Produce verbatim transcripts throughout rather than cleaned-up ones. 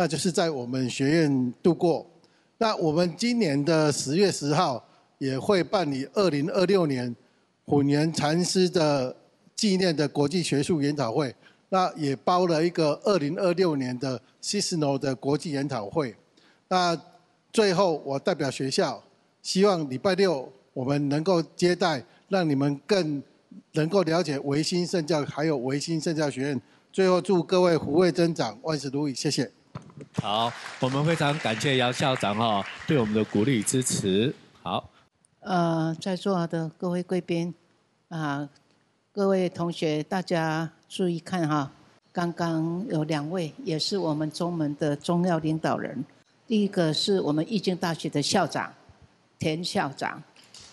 那就是在我们学院度过。那我们今年的十月十号也会办理二零二六年虎年禅师的纪念的国际学术研讨会，那也包了一个二零二六年的 C I S N O 的国际研讨会。那最后我代表学校，希望礼拜六我们能够接待，让你们更能够了解维新圣教，还有维新圣教学院。最后祝各位虎位增长，万事如意，谢谢。 好，我们非常感谢姚校长哈、哦、对我们的鼓励支持。好， 呃，在座的各位贵宾啊、各位同学，大家注意看哈，刚刚有两位也是我们中门的重要领导人。第一个是我们义经大学的校长田校长，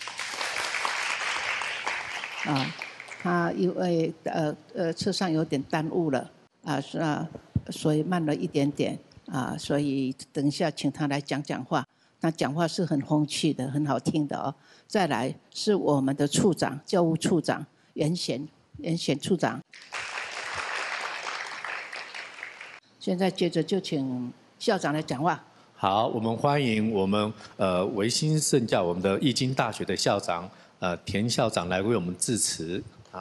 啊，他因为呃呃车上有点耽误了啊，是啊，所以慢了一点点啊，所以等一下请他来讲讲话。他讲话是很风趣的，很好听的哦。再来是我们的处长，教务处长袁贤，袁贤处长。现在接着就请校长来讲话。 好，我们欢迎我们呃维新圣教我们的义经大学的校长呃田校长来为我们致辞。好。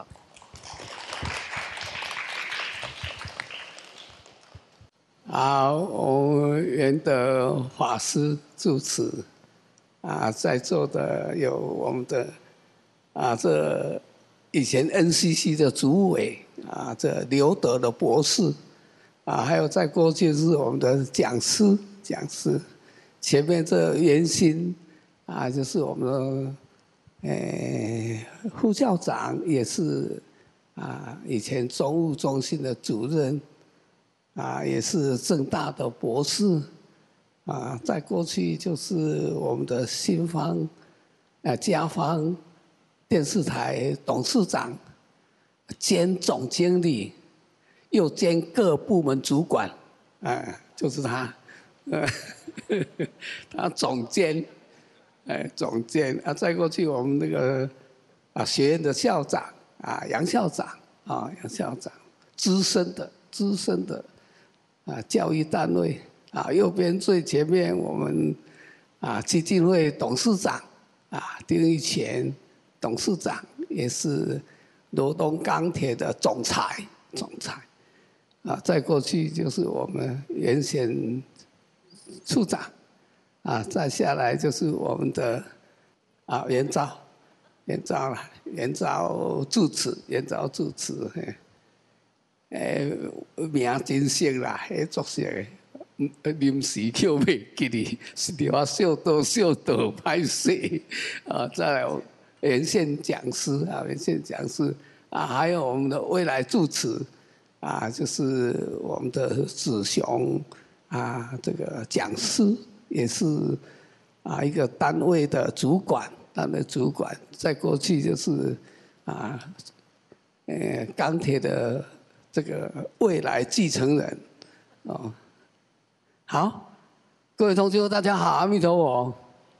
好，我们袁德法师主持，啊，在座的有我们的啊，这以前 N C C 的主委啊，这刘德的博士啊，还有在过去是我们的讲师，讲师，前面这袁新啊，就是我们的诶副校长，也是啊，以前中务中心的主任。啊，也是政大的博士，啊，在过去就是我们的新方，啊，家方电视台董事长兼总经理，又兼各部门主管，啊，就是他，呃，他总监，哎，总监啊，再过去我们那个啊学院的校长啊，杨校长啊，杨校长，资深的，资深的。啊，教育单位啊，右边最前面我们啊基金会董事长啊丁玉泉董事长，也是罗东钢铁的总裁，总裁啊，再过去就是我们原先处长啊，再下来就是我们的啊袁昭，袁昭了，袁昭主持，袁昭主持。嘿诶，名真熟啦，迄作色诶，临时叫袂记哩，是着我小道小道歹势啊！再来沿线讲师啊，沿线讲师啊，还有我们的未来主持啊，就是我们的子雄啊，这个讲师也是啊一个单位的主管，单位主管，在过去就是啊，呃钢铁的。这个未来继承人，哦，好，各位同学大家好，阿弥陀佛。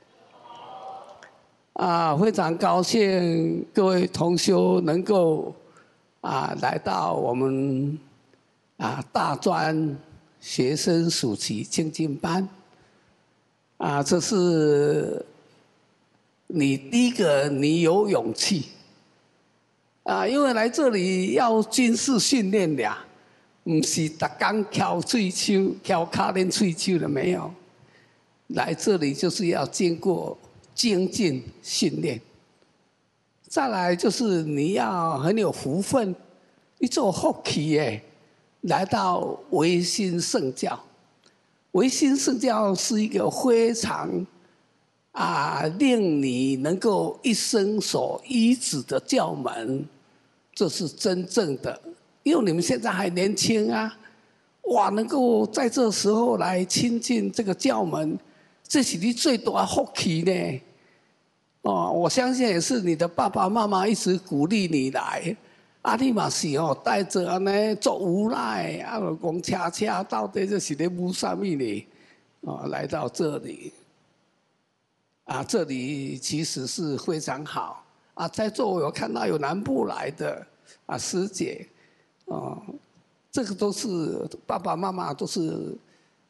啊，非常高兴各位同修能够啊来到我们啊大专学生暑期精进班。啊，这是你第一个，你有勇气。啊，因为来这里要军事训练俩，不是逐天翘喙手、翘卡练喙手的没有。来这里就是要经过精进训练。再来就是你要很有福分，你做福气耶，来到维新圣教。维新圣教是一个非常啊令你能够一生所依止的教门。这是真正的，因为你们现在还年轻啊，哇，能够在这时候来亲近这个教门，这是你最大的福气呢。哦，我相信也是你的爸爸妈妈一直鼓励你来，啊，你嘛是哦，带着安尼做无赖，啊，讲恰恰到底这是咧舞什么呢？啊，来到这里，啊，这里其实是非常好。啊，在座我有看到有南部来的啊师姐，哦，这个都是爸爸妈妈都是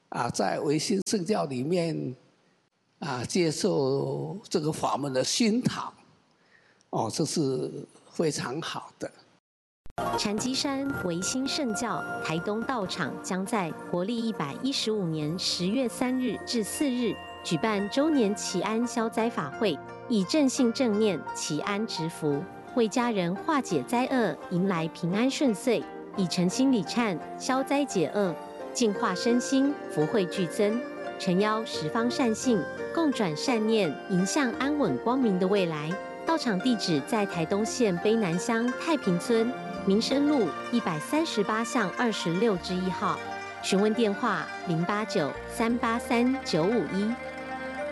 啊，在维新圣教里面啊，接受这个法门的熏陶，哦，这是非常好的。 禅机山维新圣教台东道场将在国历一百一十五年十月三日至四日举办周年祈安消灾法会，以正信正念祈安植福，为家人化解灾厄，迎来平安顺遂，以诚心礼忏消灾解厄，净化身心，福慧俱增。诚邀十方善信共转善念，迎向安稳光明的未来。道场地址在台东县卑南乡太平村民生路一百三十八巷二十六之一号，询问电话零八九三八三九五一。